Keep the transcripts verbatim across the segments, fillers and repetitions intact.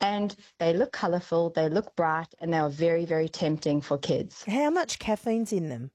And they look colourful, they look bright, and they are very, very tempting for kids. How much caffeine's in them?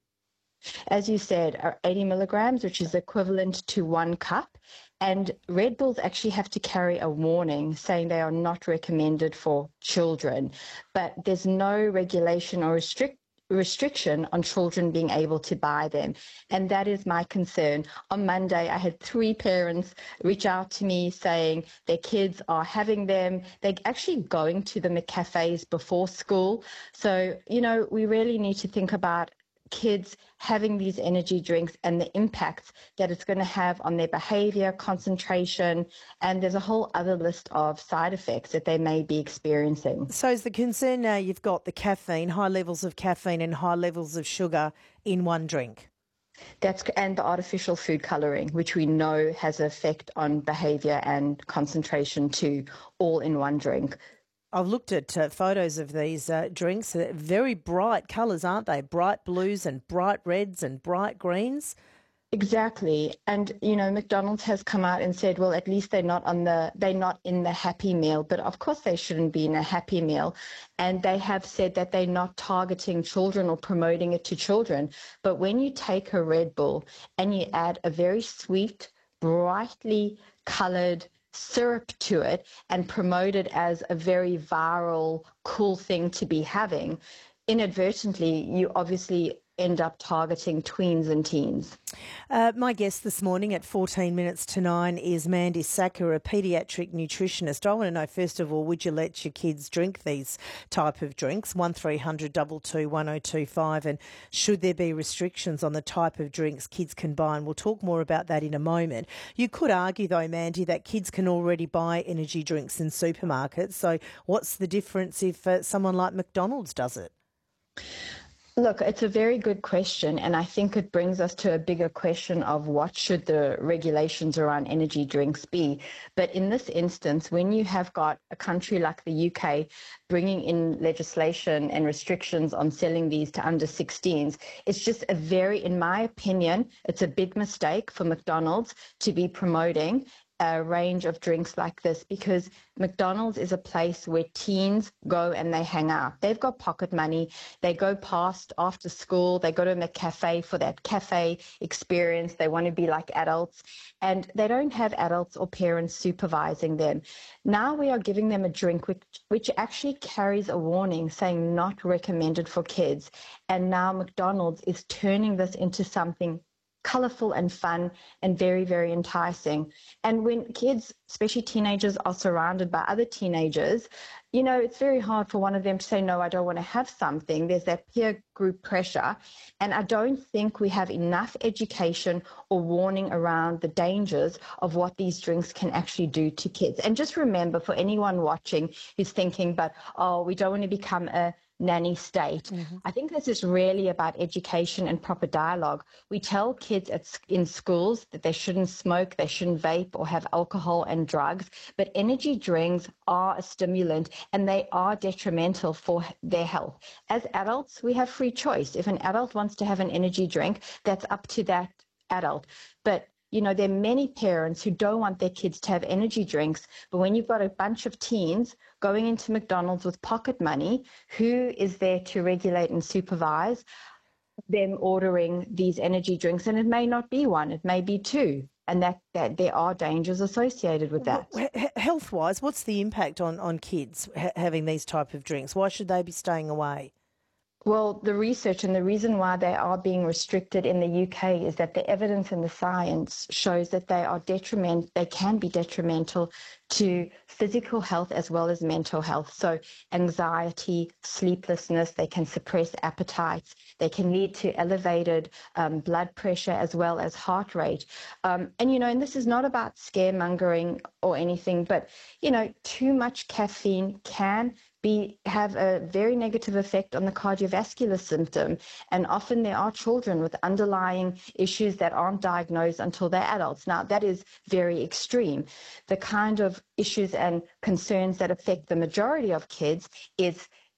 As you said, are eighty milligrams, which is equivalent to one cup. And Red Bulls actually have to carry a warning saying they are not recommended for children. But there's no regulation or restrict restriction on children being able to buy them. And that is my concern. On Monday, I had three parents reach out to me saying their kids are having them. They're actually going to them at cafes before school. So, you know, we really need to think about kids having these energy drinks and the impacts that it's going to have on their behavior, concentration, and there's a whole other list of side effects that they may be experiencing. So is the concern now you've got the caffeine, high levels of caffeine and high levels of sugar in one drink? That's and the artificial food colouring, which we know has an effect on behaviour and concentration too, all in one drink. I've looked at uh, photos of these uh, drinks. They're very bright colours, aren't they? Bright blues and bright reds and bright greens. Exactly. And, you know, McDonald's has come out and said, well, at least they're not on the, they're not in the Happy Meal, but of course they shouldn't be in a Happy Meal. And they have said that they're not targeting children or promoting it to children. But when you take a Red Bull and you add a very sweet, brightly coloured syrup to it and promote it as a very viral, cool thing to be having, inadvertently, you obviously end up targeting tweens and teens. Uh, my guest this morning at fourteen minutes to nine is Mandy Sacker, a paediatric nutritionist. I want to know, first of all, would you let your kids drink these type of drinks? one three hundred two two one oh two five, and should there be restrictions on the type of drinks kids can buy? And we'll talk more about that in a moment. You could argue, though, Mandy, that kids can already buy energy drinks in supermarkets. So what's the difference if uh, someone like McDonald's does it? Look, it's a very good question, and I think it brings us to a bigger question of what should the regulations around energy drinks be. But in this instance, when you have got a country like the U K bringing in legislation and restrictions on selling these to under sixteens, it's just a very, in my opinion, it's a big mistake for McDonald's to be promoting a range of drinks like this, because McDonald's is a place where teens go and they hang out. They've got pocket money. They go past after school. They go to a McCafe for that cafe experience. They want to be like adults, and they don't have adults or parents supervising them. Now we are giving them a drink which, which actually carries a warning saying not recommended for kids. And now McDonald's is turning this into something colourful and fun and very, very enticing. And when kids, especially teenagers, are surrounded by other teenagers, you know, it's very hard for one of them to say, no, I don't want to have something. There's that peer group pressure. And I don't think we have enough education or warning around the dangers of what these drinks can actually do to kids. And just remember, for anyone watching who's thinking, but, oh, we don't want to become a nanny state. Mm-hmm. I think this is really about education and proper dialogue. We tell kids at, in schools that they shouldn't smoke, they shouldn't vape or have alcohol and drugs, but energy drinks are a stimulant and they are detrimental for their health. As adults, we have free choice. If an adult wants to have an energy drink, that's up to that adult. But you know, there are many parents who don't want their kids to have energy drinks, but when you've got a bunch of teens going into McDonald's with pocket money, who is there to regulate and supervise them ordering these energy drinks? And it may not be one, it may be two, and that, that there are dangers associated with that. Health-wise, what's the impact on, on kids ha- having these type of drinks? Why should they be staying away? Well, the research and the reason why they are being restricted in the U K is that the evidence and the science shows that they are detriment, they can be detrimental to physical health as well as mental health. So anxiety, sleeplessness, they can suppress appetites, they can lead to elevated um, blood pressure as well as heart rate. Um, and, you know, and this is not about scaremongering or anything, but, you know, too much caffeine can Be, have a very negative effect on the cardiovascular symptom. And often there are children with underlying issues that aren't diagnosed until they're adults. Now, that is very extreme. The kind of issues and concerns that affect the majority of kids is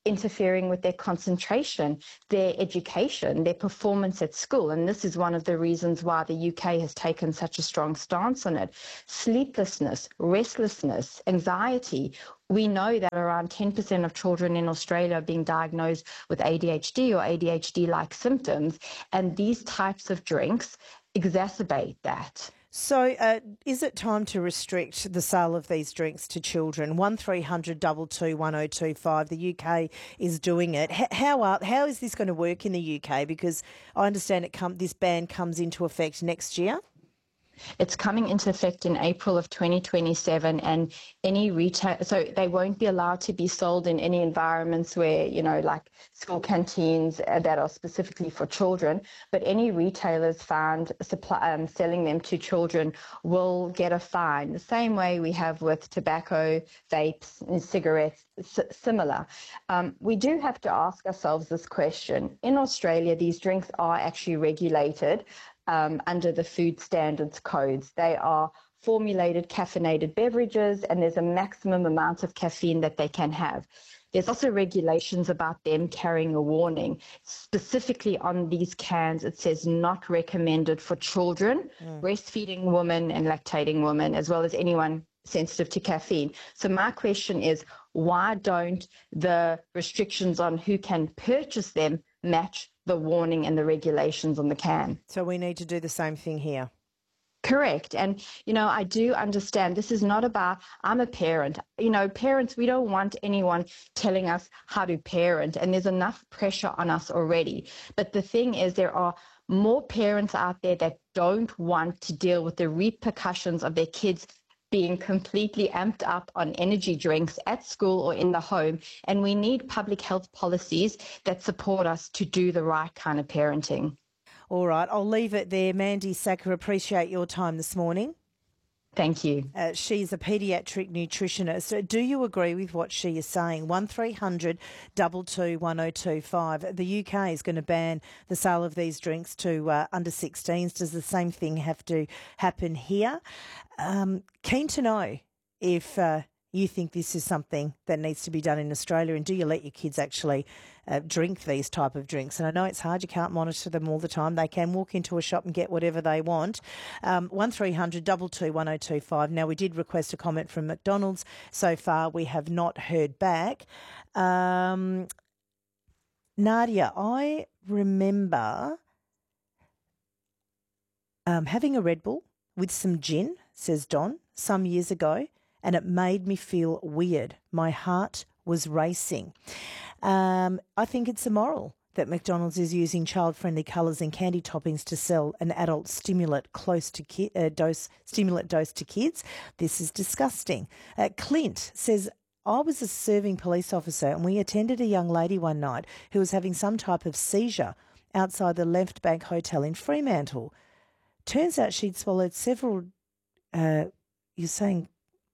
interfering with their concentration, their education, their performance at school. And this is one of the reasons why the U K has taken such a strong stance on it. Sleeplessness, restlessness, anxiety. We know that around ten percent of children in Australia are being diagnosed with A D H D or A D H D-like symptoms, and these types of drinks exacerbate that. So uh, is it time to restrict the sale of these drinks to children? one three hundred two two one oh two five. The U K is doing it. H- how are, how is this going to work in the U K? Because I understand it come, this ban comes into effect next year. It's coming into effect in April of twenty twenty-seven, and any retail, so they won't be allowed to be sold in any environments where, you know, like school canteens that are specifically for children, but any retailers found supply, um, selling them to children will get a fine, the same way we have with tobacco, vapes and cigarettes, s- similar. Um, we do have to ask ourselves this question. In Australia, these drinks are actually regulated Um, under the food standards codes. They are formulated caffeinated beverages, and there's a maximum amount of caffeine that they can have. There's also regulations about them carrying a warning. Specifically on these cans, it says not recommended for children, mm. breastfeeding women and lactating women, as well as anyone sensitive to caffeine. So my question is, why don't the restrictions on who can purchase them match the warning and the regulations on the can? So we need to do the same thing here. Correct. And, you know, I do understand this is not about, I'm a parent. You know, parents, we don't want anyone telling us how to parent, and there's enough pressure on us already. But the thing is, there are more parents out there that don't want to deal with the repercussions of their kids being completely amped up on energy drinks at school or in the home. And we need public health policies that support us to do the right kind of parenting. All right, I'll leave it there. Mandy Sacker, appreciate your time this morning. Thank you. Uh, she's a paediatric nutritionist. Do you agree with what she is saying? one three hundred two two one oh two five. The U K is going to ban the sale of these drinks to uh, under sixteens. Does the same thing have to happen here? Um, keen to know if uh, you think this is something that needs to be done in Australia, and do you let your kids actually uh, drink these type of drinks? And I know it's hard, you can't monitor them all the time. They can walk into a shop and get whatever they want. Um, one three hundred two two one oh two five. Now, we did request a comment from McDonald's. So far, we have not heard back. Um, Nadia, I remember um, having a Red Bull with some gin, says Don, some years ago, and it made me feel weird. My heart was racing. Um, I think it's immoral that McDonald's is using child-friendly colours and candy toppings to sell an adult stimulant close to ki- uh, dose stimulant dose to kids. This is disgusting. Uh, Clint says, I was a serving police officer and we attended a young lady one night who was having some type of seizure outside the Left Bank Hotel in Fremantle. Turns out she'd swallowed several, uh, you're saying,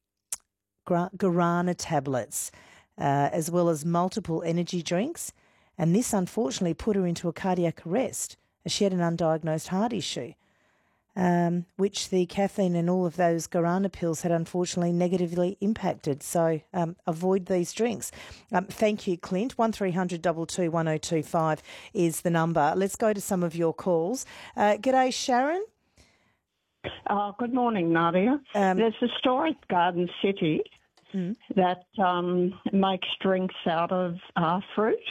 guarana tablets, uh, as well as multiple energy drinks. And this unfortunately put her into a cardiac arrest as she had an undiagnosed heart issue, um, which the caffeine and all of those guarana pills had unfortunately negatively impacted. So um, avoid these drinks. Um, thank you, Clint. one three hundred two two one oh two five is the number. Let's go to some of your calls. Uh, g'day, Sharon. Uh, good morning, Nadia. Um, There's a store at Garden City mm. that um, makes drinks out of uh, fruit.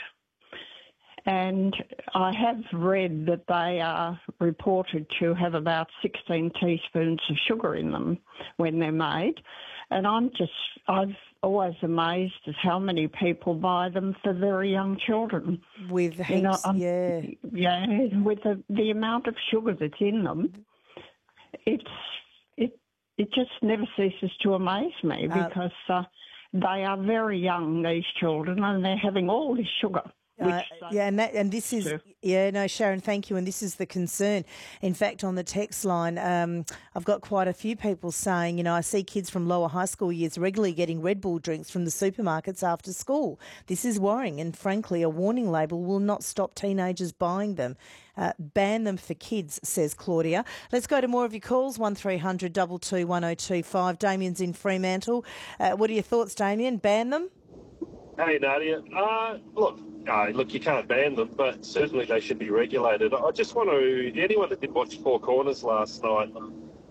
And I have read that they are reported to have about sixteen teaspoons of sugar in them when they're made. And I'm just, I've always amazed at how many people buy them for very young children. With heaps, you know, um, yeah. Yeah, with the, the amount of sugar that's in them. It's it it just never ceases to amaze me because uh, they are very young, these children, and they're having all this sugar. Uh, yeah, and that, and this is to. yeah, no, Sharon, thank you. And this is the concern. In fact, on the text line, um, I've got quite a few people saying, you know, I see kids from lower high school years regularly getting Red Bull drinks from the supermarkets after school. This is worrying, and frankly, a warning label will not stop teenagers buying them. Uh, ban them for kids, says Claudia. Let's go to more of your calls. One three hundred two two one oh two five. Damien's in Fremantle. Uh, what are your thoughts, Damien? Ban them? Hey, Nadia. Uh, look, uh, look, you can't ban them, but certainly they should be regulated. I just want to, anyone that did watch Four Corners last night,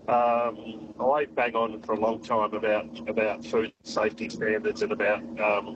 um, I bang on for a long time about about food safety standards and about um,